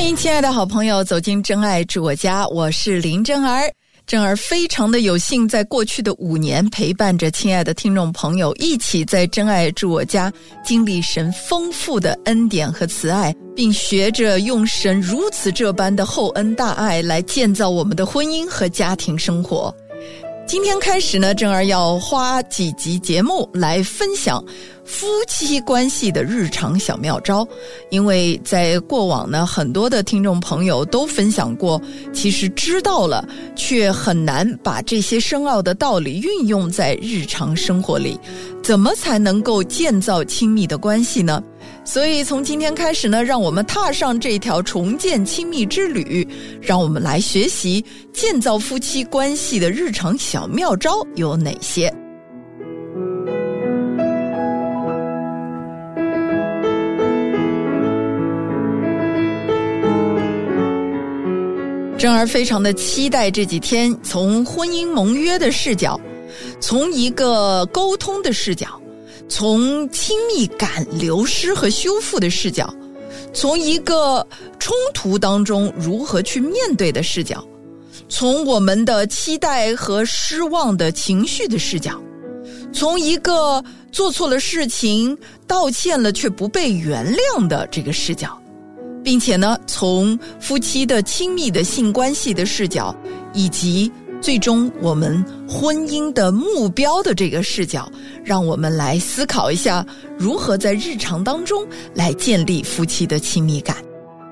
欢迎亲爱的好朋友走进真爱住我家，我是林真儿。真儿非常的有幸在过去的5年陪伴着亲爱的听众朋友一起在真爱住我家经历神丰富的恩典和慈爱，并学着用神如此这般的厚恩大爱来建造我们的婚姻和家庭生活。今天开始呢，真儿要花几集节目来分享夫妻关系的日常小妙招。因为在过往呢，很多的听众朋友都分享过，其实知道了却很难把这些深奥的道理运用在日常生活里，怎么才能够建造亲密的关系呢？所以从今天开始呢，让我们踏上这条重建亲密之旅，让我们来学习建造夫妻关系的日常小妙招有哪些。真儿非常的期待这几天从婚姻盟约的视角，从一个沟通的视角，从亲密感流失和修复的视角，从一个冲突当中如何去面对的视角，从我们的期待和失望的情绪的视角，从一个做错了事情道歉了却不被原谅的这个视角，并且呢，从夫妻的亲密的性关系的视角，以及最终我们婚姻的目标的这个视角，让我们来思考一下如何在日常当中来建立夫妻的亲密感。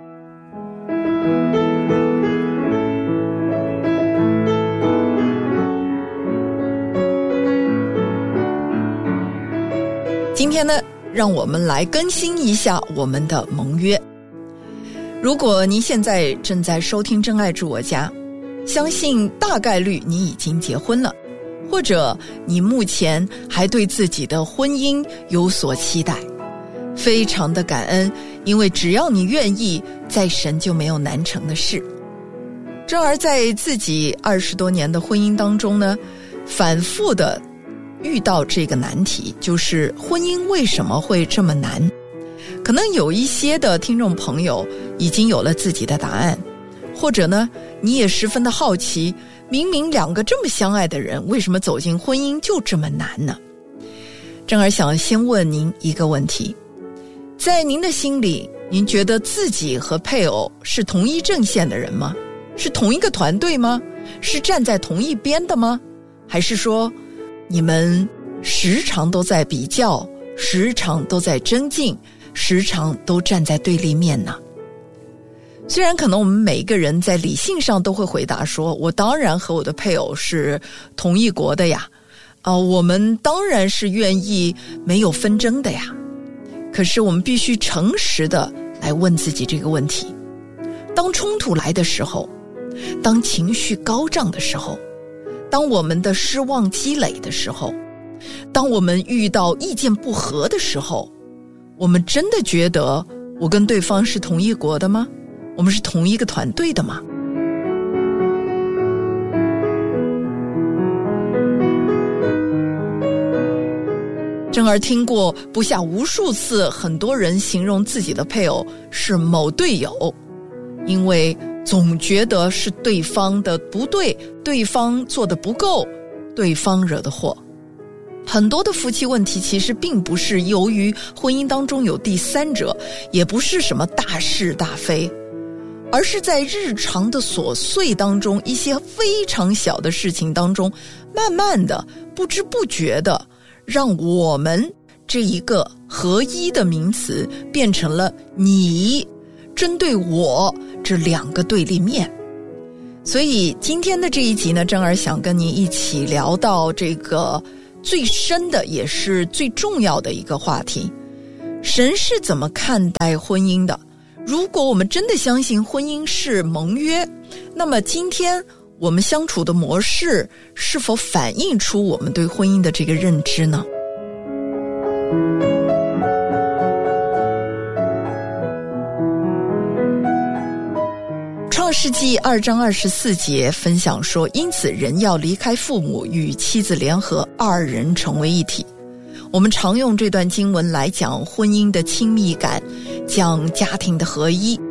今天呢，让我们来更新一下我们的盟约。如果您现在正在收听真爱住我家，相信大概率你已经结婚了，或者你目前还对自己的婚姻有所期待。非常的感恩，因为只要你愿意，在神就没有难成的事。真儿在自己20多年的婚姻当中呢，反复的遇到这个难题，就是婚姻为什么会这么难。可能有一些的听众朋友已经有了自己的答案，或者呢，你也十分的好奇，明明2个这么相爱的人，为什么走进婚姻就这么难呢？真儿想先问您一个问题，在您的心里，您觉得自己和配偶是同一阵线的人吗？是同一个团队吗？是站在同一边的吗？还是说你们时常都在比较，时常都在争竞，时常都站在对立面呢？虽然可能我们每一个人在理性上都会回答说，我当然和我的配偶是同一国的呀，我们当然是愿意没有纷争的呀。可是我们必须诚实的来问自己这个问题，当冲突来的时候，当情绪高涨的时候，当我们的失望积累的时候，当我们遇到意见不合的时候，我们真的觉得我跟对方是同一国的吗？我们是同一个团队的吗？真儿听过不下无数次，很多人形容自己的配偶是某队友，因为总觉得是对方的不对，对方做的不够，对方惹的祸。很多的夫妻问题其实并不是由于婚姻当中有第三者，也不是什么大是大非，而是在日常的琐碎当中，一些非常小的事情当中，慢慢的不知不觉的让我们这一个合一的名词变成了你针对我这2个对立面。所以今天的这一集呢，真儿想跟您一起聊到这个最深的也是最重要的一个话题，神是怎么看待婚姻的？如果我们真的相信婚姻是盟约，那么今天我们相处的模式是否反映出我们对婚姻的这个认知呢？创世纪2章24节分享说，因此人要离开父母，与妻子联合，2人成为一体。我们常用这段经文来讲婚姻的亲密感，讲家庭的合一。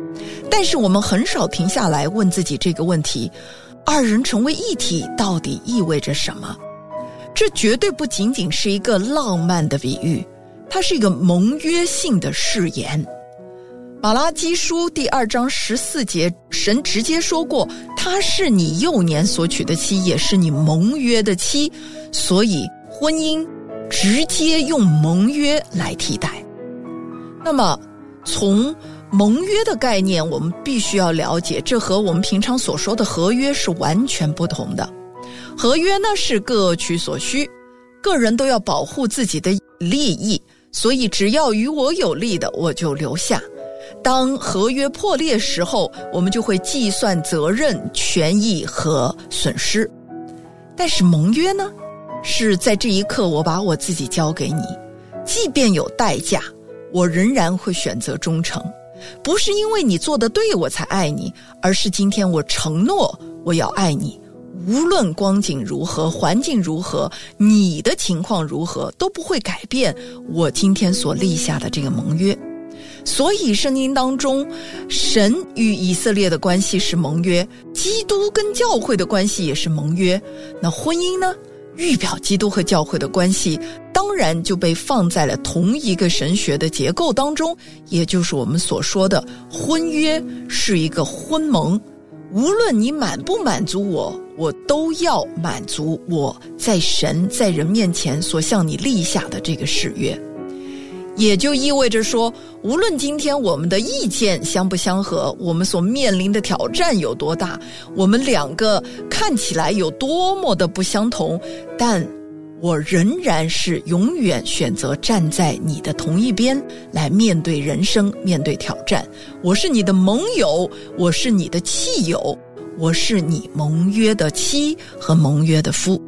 但是我们很少停下来问自己这个问题：二人成为一体到底意味着什么？这绝对不仅仅是一个浪漫的比喻，它是一个盟约性的誓言。马拉基书第2章14节，神直接说过，她是你幼年所娶的妻，也是你盟约的妻，所以婚姻直接用盟约来替代。那么从盟约的概念，我们必须要了解，这和我们平常所说的合约是完全不同的。合约呢是各取所需，个人都要保护自己的利益，所以只要与我有利的，我就留下。当合约破裂时候，我们就会计算责任、权益和损失。但是盟约呢，是在这一刻我把我自己交给你，即便有代价，我仍然会选择忠诚。不是因为你做得对我才爱你，而是今天我承诺我要爱你，无论光景如何，环境如何，你的情况如何，都不会改变我今天所立下的这个盟约。所以圣经当中，神与以色列的关系是盟约，基督跟教会的关系也是盟约。那婚姻呢，预表基督和教会的关系，当然就被放在了同一个神学的结构当中，也就是我们所说的婚约是一个婚盟。无论你满不满足我都要满足我在神在人面前所向你立下的这个誓约。也就意味着说，无论今天我们的意见相不相合，我们所面临的挑战有多大，我们两个看起来有多么的不相同，但我仍然是永远选择站在你的同一边来面对人生，面对挑战。我是你的盟友，我是你的契友，我是你盟约的妻和盟约的夫。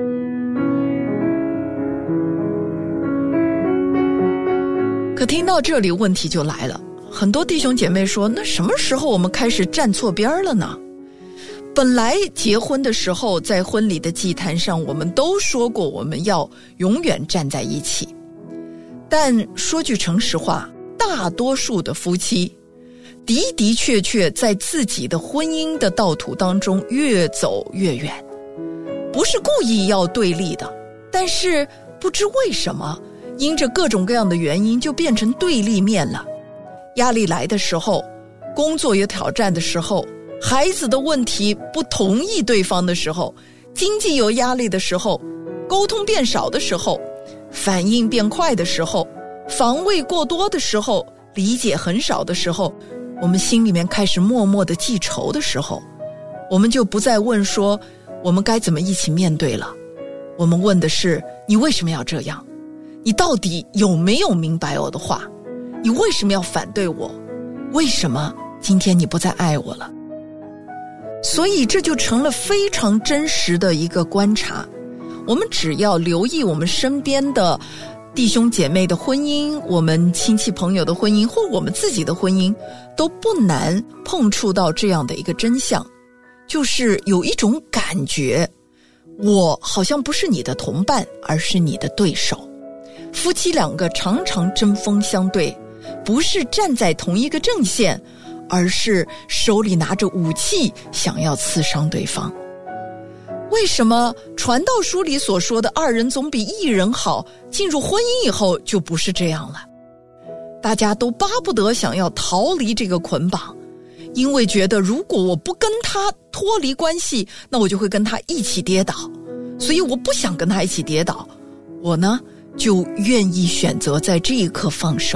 可听到这里，问题就来了，很多弟兄姐妹说，那什么时候我们开始站错边了呢？本来结婚的时候，在婚礼的祭坛上，我们都说过我们要永远站在一起。但说句诚实话，大多数的夫妻的确在自己的婚姻的道途当中越走越远，不是故意要对立的，但是不知为什么，因着各种各样的原因就变成对立面了。压力来的时候，工作有挑战的时候，孩子的问题不同意对方的时候，经济有压力的时候，沟通变少的时候，反应变快的时候，防卫过多的时候，理解很少的时候，我们心里面开始默默的记仇的时候，我们就不再问说我们该怎么一起面对了，我们问的是，你为什么要这样？你到底有没有明白我的话？你为什么要反对我？为什么今天你不再爱我了？所以这就成了非常真实的一个观察。我们只要留意我们身边的弟兄姐妹的婚姻，我们亲戚朋友的婚姻，或我们自己的婚姻，都不难碰触到这样的一个真相，就是有一种感觉，我好像不是你的同伴，而是你的对手。夫妻两个常常针锋相对，不是站在同一个阵线，而是手里拿着武器想要刺伤对方。为什么传道书里所说的二人总比一人好，进入婚姻以后就不是这样了？大家都巴不得想要逃离这个捆绑，因为觉得如果我不跟他脱离关系，那我就会跟他一起跌倒，所以我不想跟他一起跌倒，我呢就愿意选择在这一刻放手。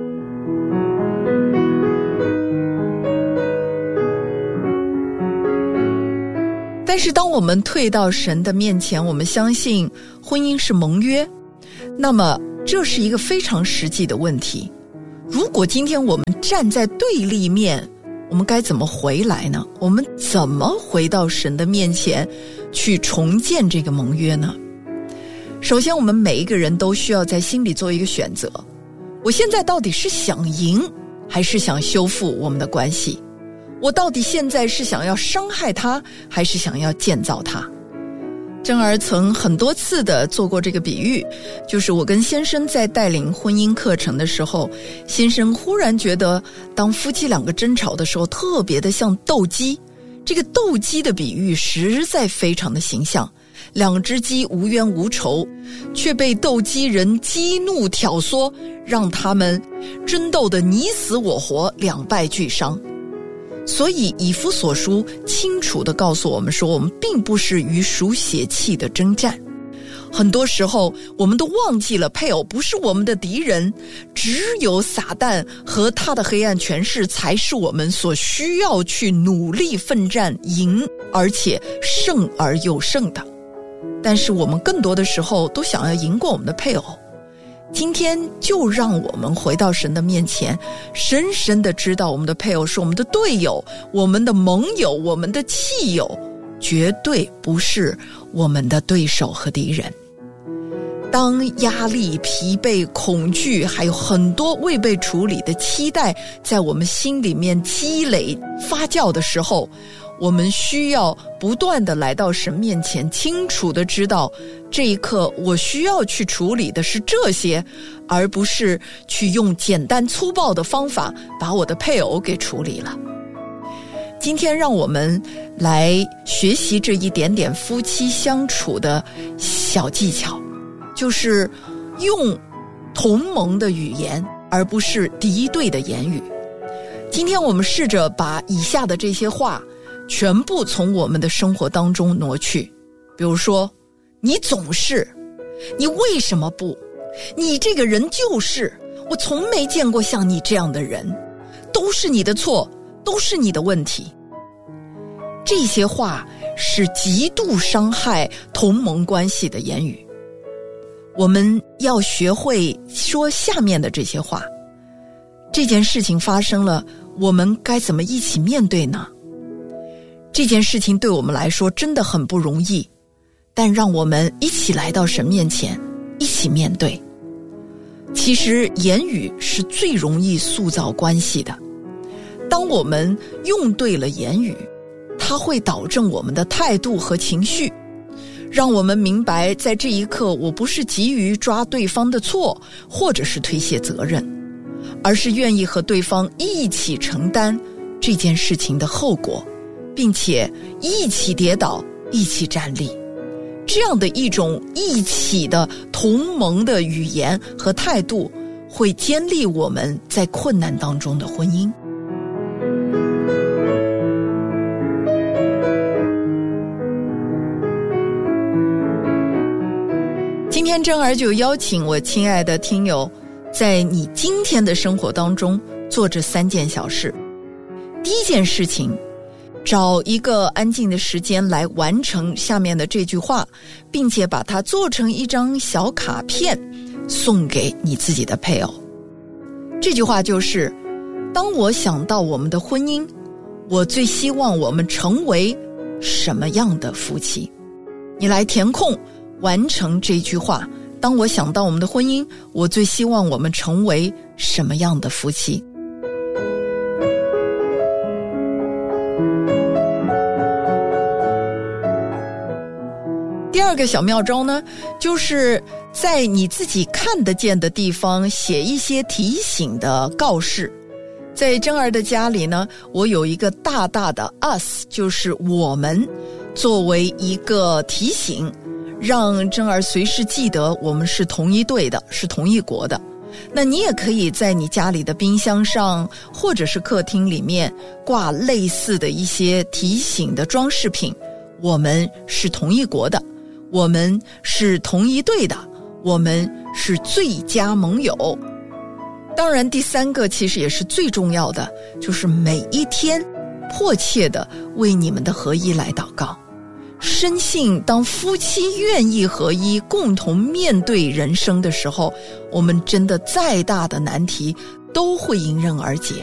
但是当我们退到神的面前，我们相信婚姻是盟约，那么这是一个非常实际的问题。如果今天我们站在对立面，我们该怎么回来呢？我们怎么回到神的面前去重建这个盟约呢？首先，我们每一个人都需要在心里做一个选择，我现在到底是想赢还是想修复我们的关系？我到底现在是想要伤害他还是想要建造他？ 珍儿曾很多次的做过这个比喻，就是我跟先生在带领婚姻课程的时候，先生忽然觉得当夫妻两个争吵的时候特别的像斗鸡，这个斗鸡的比喻实在非常的形象，两只鸡无冤无仇，却被斗鸡人激怒挑唆，让他们争斗得你死我活，两败俱伤。所以以弗所书清楚地告诉我们说，我们并不是与属血气的征战。很多时候我们都忘记了配偶不是我们的敌人，只有撒旦和他的黑暗权势才是我们所需要去努力奋战赢，而且胜而又胜的。但是我们更多的时候都想要赢过我们的配偶。今天就让我们回到神的面前，深深的知道我们的配偶是我们的队友，我们的盟友，我们的契友，绝对不是我们的对手和敌人。当压力、疲惫、恐惧还有很多未被处理的期待在我们心里面积累发酵的时候，我们需要不断的来到神面前，清楚的知道这一刻我需要去处理的是这些，而不是去用简单粗暴的方法把我的配偶给处理了。今天让我们来学习这一点点夫妻相处的小技巧，就是用同盟的语言，而不是敌对的言语。今天我们试着把以下的这些话全部从我们的生活当中挪去。比如说，你总是，你为什么不，你这个人就是，我从没见过像你这样的人，都是你的错，都是你的问题。这些话是极度伤害同盟关系的言语。我们要学会说下面的这些话。这件事情发生了，我们该怎么一起面对呢？这件事情对我们来说真的很不容易，但让我们一起来到神面前，一起面对。其实言语是最容易塑造关系的。当我们用对了言语，它会导正我们的态度和情绪，让我们明白在这一刻我不是急于抓对方的错，或者是推卸责任，而是愿意和对方一起承担这件事情的后果，并且一起跌倒，一起站立。这样的一种一起的同盟的语言和态度，会坚立我们在困难当中的婚姻。今天珍儿就邀请我亲爱的听友，在你今天的生活当中做这3件小事。第一件事情，找一个安静的时间来完成下面的这句话，并且把它做成一张小卡片送给你自己的配偶。这句话就是：当我想到我们的婚姻，我最希望我们成为什么样的夫妻？你来填空完成这句话。当我想到我们的婚姻，我最希望我们成为什么样的夫妻？第二个小妙招呢，就是在你自己看得见的地方写一些提醒的告示。在珍儿的家里呢，我有一个大大的 us， 就是我们，作为一个提醒，让珍儿随时记得我们是同一队的，是同一国的。那你也可以在你家里的冰箱上，或者是客厅里面挂类似的一些提醒的装饰品。我们是同一国的，我们是同一队的，我们是最佳盟友。当然第3个其实也是最重要的，就是每一天迫切的为你们的合一来祷告。深信当夫妻愿意合一，共同面对人生的时候，我们真的再大的难题都会迎刃而解。